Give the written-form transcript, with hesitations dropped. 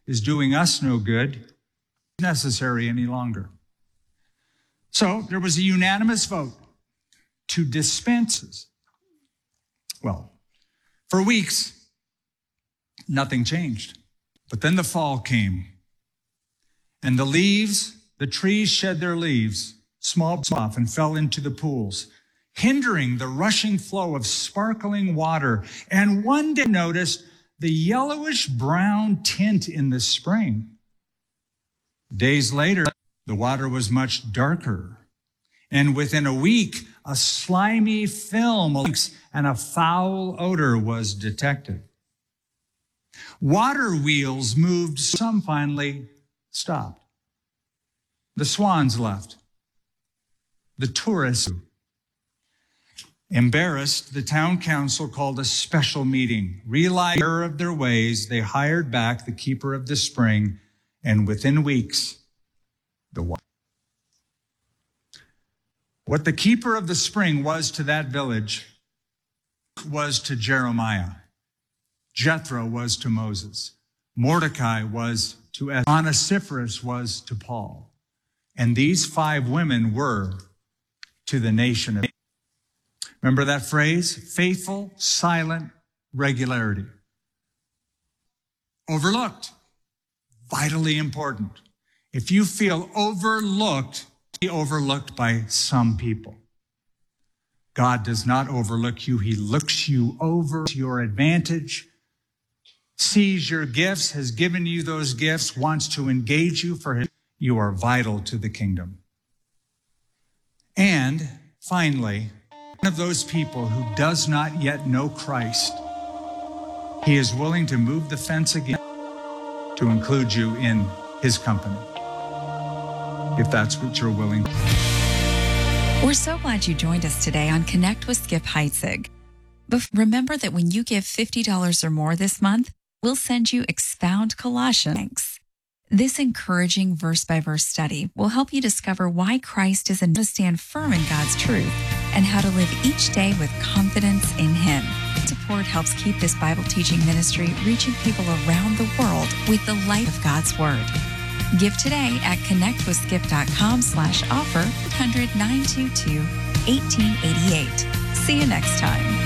is doing us no good, necessary any longer. So there was a unanimous vote to dispense. Well, for weeks, nothing changed. But then the fall came, and the trees shed their leaves, small off, and fell into the pools, hindering the rushing flow of sparkling water. And one day noticed the yellowish brown tint in the spring. Days later, the water was much darker. And within a week, a slimy film and a foul odor was detected. Water wheels moved, some finally stopped. The swans left. The tourists. Embarrassed, the town council called a special meeting. Realizing the error of their ways, they hired back the keeper of the spring, and within weeks, the water. What the keeper of the spring was to that village was to Jeremiah. Jethro was to Moses. Mordecai was to Esther. Onesiphorus was to Paul. And these 5 women were to the nation of Israel. Remember that phrase? Faithful, silent regularity. Overlooked. Vitally important. If you feel overlooked, be overlooked by some people. God does not overlook you. He looks you over to your advantage, sees your gifts, has given you those gifts, wants to engage you for his. You are vital to the kingdom. And finally, one of those people who does not yet know Christ, he is willing to move the fence again to include you in his company, if that's what you're willing. We're so glad you joined us today on Connect with Skip Heitzig. But remember that when you give $50 or more this month, we'll send you Expound Colossians. This encouraging verse-by-verse study will help you discover why Christ is to stand firm in God's truth and how to live each day with confidence in Him. Support helps keep this Bible teaching ministry reaching people around the world with the light of God's Word. Give today at connectwithskip.com/offer 100-922-1888. See you next time.